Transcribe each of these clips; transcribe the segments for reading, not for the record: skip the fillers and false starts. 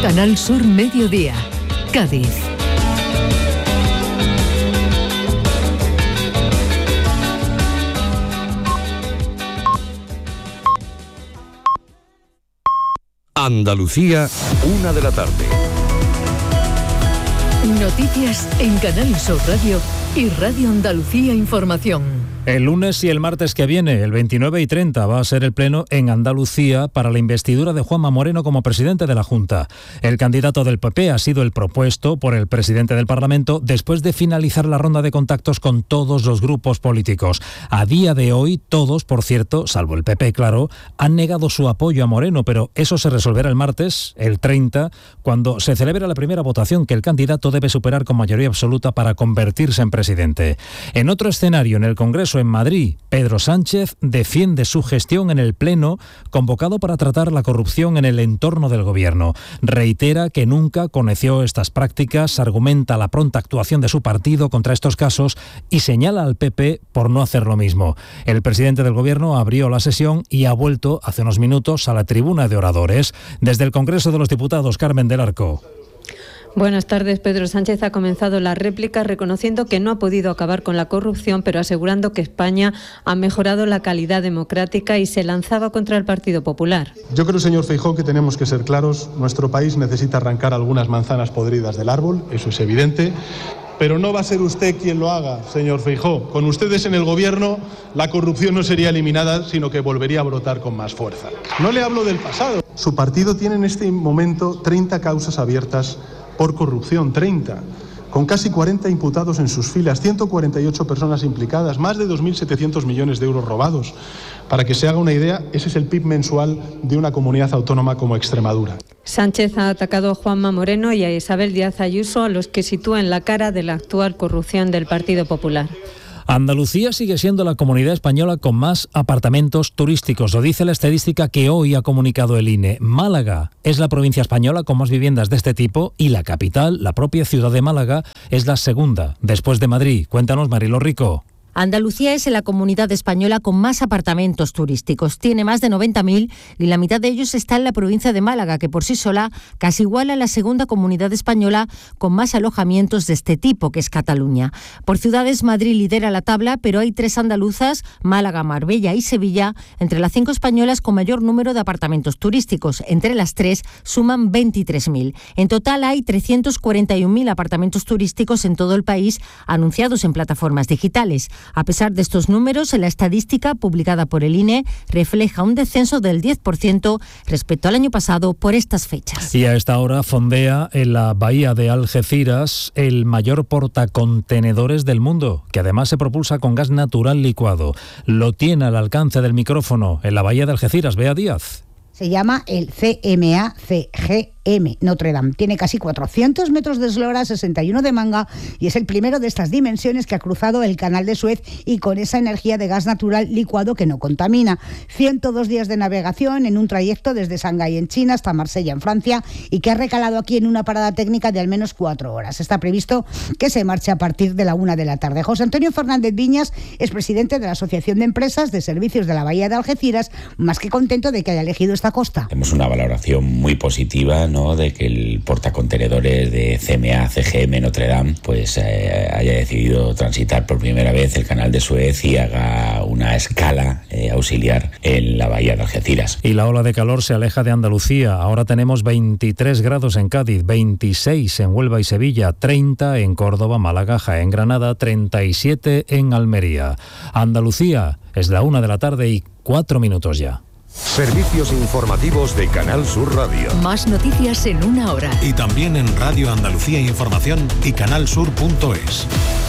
Canal Sur Mediodía, Cádiz. Andalucía, 1 de la tarde. Noticias en Canal Sur Radio y Radio Andalucía Información. El lunes y el martes que viene, el 29 y 30, va a ser el pleno en Andalucía para la investidura de Juanma Moreno como presidente de la Junta. El candidato del PP ha sido el propuesto por el presidente del Parlamento después de finalizar la ronda de contactos con todos los grupos políticos. A día de hoy, todos, por cierto, salvo el PP, claro, han negado su apoyo a Moreno, pero eso se resolverá el martes, el 30, cuando se celebra la primera votación que el candidato debe superar con mayoría absoluta para convertirse en presidente. En otro escenario, en el Congreso en Madrid, Pedro Sánchez defiende su gestión en el Pleno convocado para tratar la corrupción en el entorno del Gobierno. Reitera que nunca conoció estas prácticas, argumenta la pronta actuación de su partido contra estos casos y señala al PP por no hacer lo mismo. El presidente del Gobierno abrió la sesión y ha vuelto hace unos minutos a la tribuna de oradores. Desde el Congreso de los Diputados, Carmen del Arco. Buenas tardes. Pedro Sánchez ha comenzado la réplica reconociendo que no ha podido acabar con la corrupción, pero asegurando que España ha mejorado la calidad democrática y se lanzaba contra el Partido Popular. Yo creo, señor Feijóo, que tenemos que ser claros. Nuestro país necesita arrancar algunas manzanas podridas del árbol, eso es evidente. Pero no va a ser usted quien lo haga, señor Feijóo. Con ustedes en el Gobierno, la corrupción no sería eliminada, sino que volvería a brotar con más fuerza. No le hablo del pasado. Su partido tiene en este momento 30 causas abiertas por corrupción, 30, con casi 40 imputados en sus filas, 148 personas implicadas, más de 2.700 millones de euros robados. Para que se haga una idea, ese es el PIB mensual de una comunidad autónoma como Extremadura. Sánchez ha atacado a Juanma Moreno y a Isabel Díaz Ayuso, a los que sitúa en la cara de la actual corrupción del Partido Popular. Andalucía sigue siendo la comunidad española con más apartamentos turísticos. Lo dice la estadística que hoy ha comunicado el INE. Málaga es la provincia española con más viviendas de este tipo y la capital, la propia ciudad de Málaga, es la segunda, después de Madrid. Cuéntanos, Marilo Rico. Andalucía es la comunidad española con más apartamentos turísticos. Tiene más de 90.000 y la mitad de ellos está en la provincia de Málaga, que por sí sola casi iguala a la segunda comunidad española con más alojamientos de este tipo, que es Cataluña. Por ciudades, Madrid lidera la tabla, pero hay 3 andaluzas, Málaga, Marbella y Sevilla, entre las 5 españolas con mayor número de apartamentos turísticos. Entre las 3 suman 23.000. En total hay 341.000 apartamentos turísticos en todo el país anunciados en plataformas digitales. A pesar de estos números, la estadística publicada por el INE refleja un descenso del 10% respecto al año pasado por estas fechas. Y a esta hora fondea en la bahía de Algeciras el mayor portacontenedores del mundo, que además se propulsa con gas natural licuado. Lo tiene al alcance del micrófono en la bahía de Algeciras, Bea Díaz. Se llama el CMA-CGM Notre Dame. Tiene casi 400 metros de eslora, 61 de manga y es el primero de estas dimensiones que ha cruzado el canal de Suez y con esa energía de gas natural licuado que no contamina. 102 días de navegación en un trayecto desde Shanghái en China hasta Marsella en Francia y que ha recalado aquí en una parada técnica de al menos 4 horas. Está previsto que se marche a partir de la 1 de la tarde. José Antonio Fernández Viñas es presidente de la Asociación de Empresas de Servicios de la Bahía de Algeciras, más que contento de que haya elegido esta costa. Tenemos una valoración muy positiva, ¿no?, de que el portacontenedores de CMA-CGM Notre Dame pues haya decidido transitar por primera vez el canal de Suez y haga una escala auxiliar en la bahía de Algeciras. Y la ola de calor se aleja de Andalucía. Ahora tenemos 23 grados en Cádiz, 26 en Huelva y Sevilla, 30 en Córdoba, Málaga, Jaén, Granada, 37 en Almería. Andalucía es la 1 de la tarde y 4 minutos ya. Servicios informativos de Canal Sur Radio. Más noticias en 1 hora. Y también en Radio Andalucía Información y canalsur.es.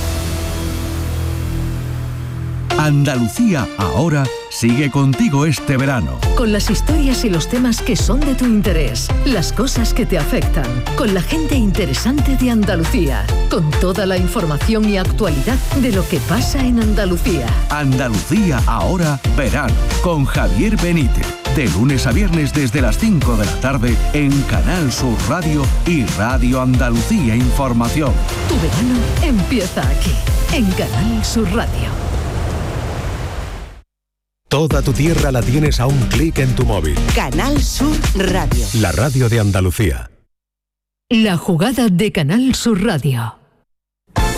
Andalucía ahora sigue contigo este verano. Con las historias y los temas que son de tu interés, las cosas que te afectan, con la gente interesante de Andalucía, con toda la información y actualidad de lo que pasa en Andalucía. Andalucía ahora verano, con Javier Benítez. De lunes a viernes desde las 5 de la tarde en Canal Sur Radio y Radio Andalucía Información. Tu verano empieza aquí, en Canal Sur Radio. Toda tu tierra la tienes a un clic en tu móvil. Canal Sur Radio. La radio de Andalucía. La jugada de Canal Sur Radio.